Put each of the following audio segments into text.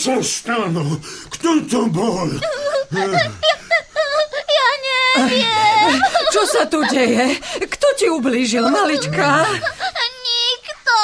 sa stalo? Kto to bol? Ja neviem. Čo sa tu deje? Kto ti ublížil, malička? Nikto.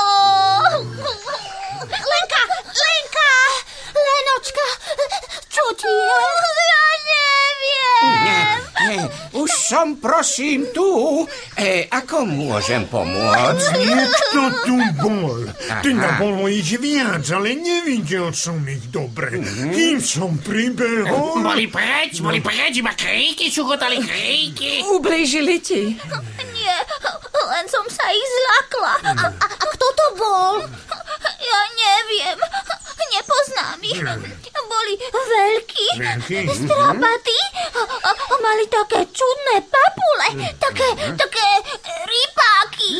Lenka! Lenočka, čo ti je? Ja neviem. Už som, prosím, tu. Ako môžem pomôcť? Niekto tu bol. Teda bolo ich viac, ale nevidel som ich dobre. Kým som pribehol... Boli preč, iba kríky, šuchotali kríky. Ublížili ti? Nie, len som sa ich zľakla. A kto to bol? Ja neviem. Nepoznám ich. Boli veľkí, strapatí a mali také čudné papule, také rypáky.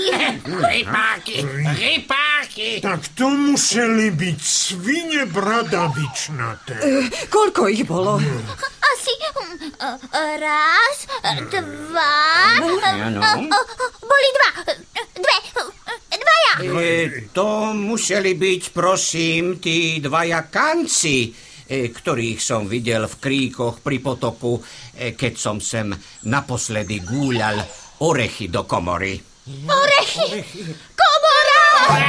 Rypáky. Tak to museli byť svine bradavičnaté. Koľko ich bolo? Asi raz, dva... Boli dvaja. To museli byť, prosím, tí dvaja kanci, ktorých som videl v kríkoch pri potoku, keď som sem naposledy gúľal orechy do komory. Orechy! Komora!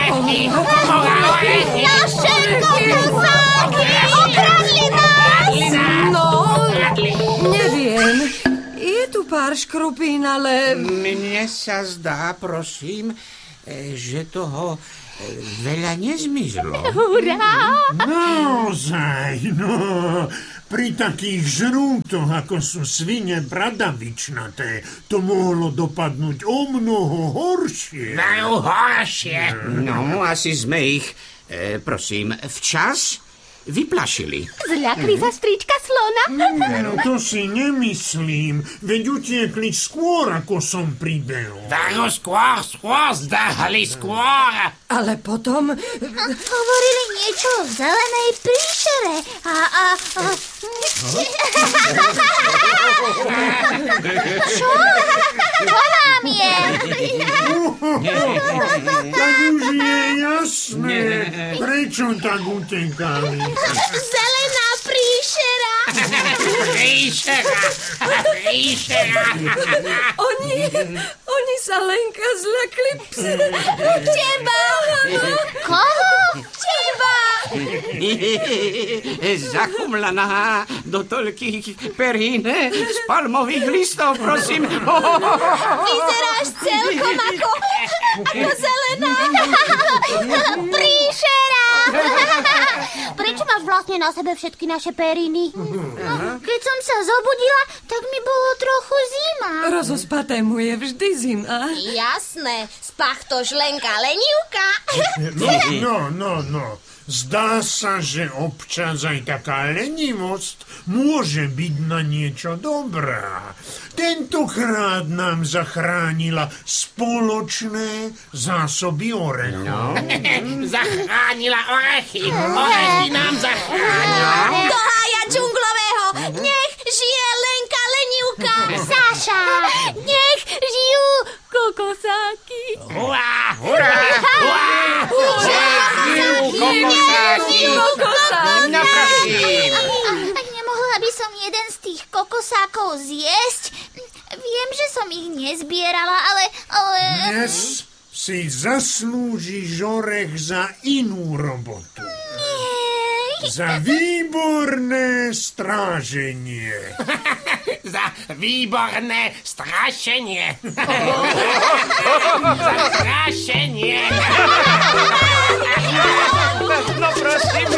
Naše kokosáky! Okradli nás! No, neviem. Je tu pár škrupín, ale... Mne sa zdá, prosím, že toho veľa nezmizlo. Hurá! Naozaj, no. Pri takých žrútoch, ako sú svine bradavičnaté, to mohlo dopadnúť o mnoho horšie. No, asi sme ich, prosím, včas vyplašili. Zľakli za stríčka slona? No to si nemyslím, veď utiekli skôr, ako som pribehol. Skôr, zdahli skôr. Ale potom... Hovorili niečo o zelenej príšere Čo? Čo vám je? Tak už je jasné, prečo tak utekali. Zelená príšera. Príšera. Oni sa, Lenka, zľakli Teba. Koho? Teba. Zachumlaná do toľkých perín z palmových listov, prosím. Vyzeráš celkom ako zelená príšera. Prečo máš vlastne na sebe všetky naše periny? Keď som sa zobudila, tak mi bolo trochu zima. Rozospatému je vždy zima. Jasné, spachtoš Lenka lenivka. No. Zdá sa, že občas aj taká lenivosť môže byť na niečo dobrá. Tentokrát nám zachránila spoločné zásoby orechov. No. Zachránila orechy. Orechy nám zachránila. Do hája džunglového. Nech žije Lenka lenivka. Saša, nech žijú kokosáky. Hurá! No prosím. Nemohla by som jeden z tých kokosákov zjesť? Viem, že som ich nezbierala, ale... Dnes si zaslúžiš orech za inú robotu. Za výborné stráženie. Za výborné strašenie.